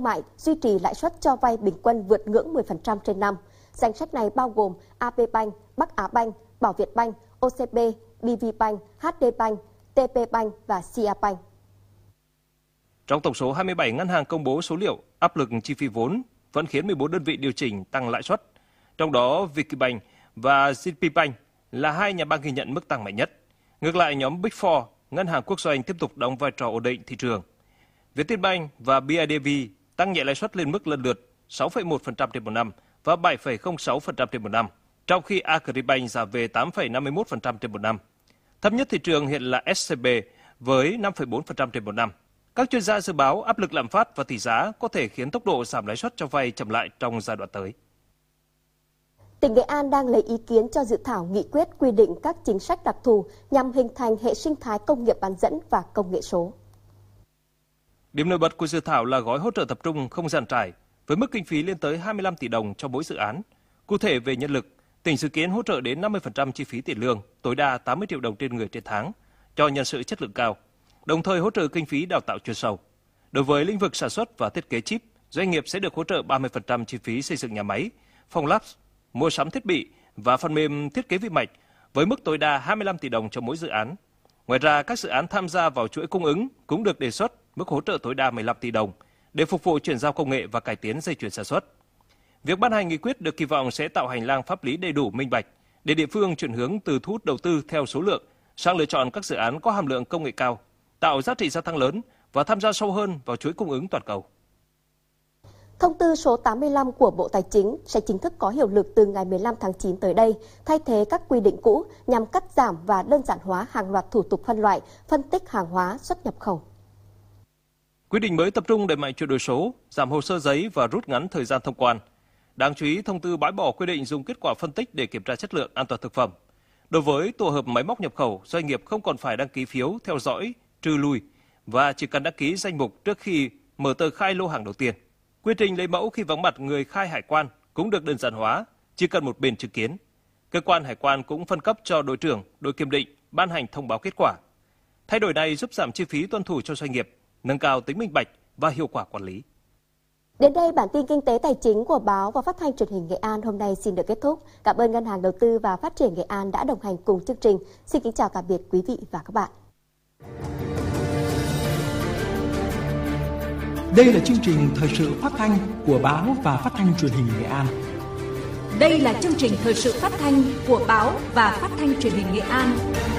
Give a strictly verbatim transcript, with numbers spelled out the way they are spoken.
mại duy trì lãi suất cho vay bình quân vượt ngưỡng mười phần trăm trên năm. Danh sách này bao gồm a pê Bank, Bắc Á Bank, Bảo Việt Bank, ô xê bê, bê vê Bank, hát đê Bank, tê pê Bank và xê a Bank. Trong tổng số hai mươi bảy ngân hàng công bố số liệu, áp lực chi phí vốn vẫn khiến mười bốn đơn vị điều chỉnh tăng lãi suất. Trong đó, Vietcombank và giê pê Bank là hai nhà băng ghi nhận mức tăng mạnh nhất. Ngược lại, nhóm Big Four, ngân hàng quốc doanh tiếp tục đóng vai trò ổn định thị trường. Vietinbank và bê i đê vê tăng nhẹ lãi suất lên mức lần lượt sáu phẩy một phần trăm trên một năm và bảy phẩy không sáu phần trăm trên một năm, trong khi Agribank giảm về tám phẩy năm mươi mốt phần trăm trên một năm. Thấp nhất thị trường hiện là ét xê bê với năm phẩy bốn phần trăm trên một năm. Các chuyên gia dự báo áp lực lạm phát và tỷ giá có thể khiến tốc độ giảm lãi suất cho vay chậm lại trong giai đoạn tới. Tỉnh Nghệ An đang lấy ý kiến cho dự thảo nghị quyết quy định các chính sách đặc thù nhằm hình thành hệ sinh thái công nghiệp bán dẫn và công nghệ số. Điểm nổi bật của dự thảo là gói hỗ trợ tập trung không dàn trải với mức kinh phí lên tới hai mươi lăm tỷ đồng cho mỗi dự án. Cụ thể về nhân lực, tỉnh dự kiến hỗ trợ đến năm mươi phần trăm chi phí tiền lương, tối đa tám mươi triệu đồng trên người trên tháng cho nhân sự chất lượng cao, đồng thời hỗ trợ kinh phí đào tạo chuyên sâu. Đối với lĩnh vực sản xuất và thiết kế chip, doanh nghiệp sẽ được hỗ trợ ba mươi phần trăm chi phí xây dựng nhà máy, phòng lab, mua sắm thiết bị và phần mềm thiết kế vi mạch với mức tối đa hai mươi lăm tỷ đồng cho mỗi dự án. Ngoài ra, các dự án tham gia vào chuỗi cung ứng cũng được đề xuất mức hỗ trợ tối đa mười lăm tỷ đồng để phục vụ chuyển giao công nghệ và cải tiến dây chuyền sản xuất. Việc ban hành nghị quyết được kỳ vọng sẽ tạo hành lang pháp lý đầy đủ minh bạch để địa phương chuyển hướng từ thu hút đầu tư theo số lượng sang lựa chọn các dự án có hàm lượng công nghệ cao, tạo giá trị gia tăng lớn và tham gia sâu hơn vào chuỗi cung ứng toàn cầu. Thông tư số tám mươi lăm của Bộ Tài chính sẽ chính thức có hiệu lực từ ngày mười lăm tháng chín tới đây, thay thế các quy định cũ nhằm cắt giảm và đơn giản hóa hàng loạt thủ tục phân loại, phân tích hàng hóa xuất nhập khẩu. Quy định mới tập trung đẩy mạnh chuyển đổi số, giảm hồ sơ giấy và rút ngắn thời gian thông quan. Đáng chú ý, thông tư bãi bỏ quy định dùng kết quả phân tích để kiểm tra chất lượng an toàn thực phẩm. Đối với tổ hợp máy móc nhập khẩu, doanh nghiệp không còn phải đăng ký phiếu theo dõi, trừ lùi và chỉ cần đăng ký danh mục trước khi mở tờ khai lô hàng đầu tiên. Quy trình lấy mẫu khi vắng mặt người khai hải quan cũng được đơn giản hóa, chỉ cần một bên chứng kiến. Cơ quan hải quan cũng phân cấp cho đội trưởng, đội kiểm định ban hành thông báo kết quả. Thay đổi này giúp giảm chi phí tuân thủ cho doanh nghiệp, nâng cao tính minh bạch và hiệu quả quản lý. Đến đây, bản tin kinh tế tài chính của báo và phát thanh truyền hình Nghệ An hôm nay xin được kết thúc. Cảm ơn Ngân hàng Đầu tư và Phát triển Nghệ An đã đồng hành cùng chương trình. Xin kính chào tạm biệt quý vị và các bạn. Đây là chương trình thời sự phát thanh của báo và phát thanh truyền hình Nghệ An. Đây là chương trình thời sự phát thanh của báo và phát thanh truyền hình Nghệ An.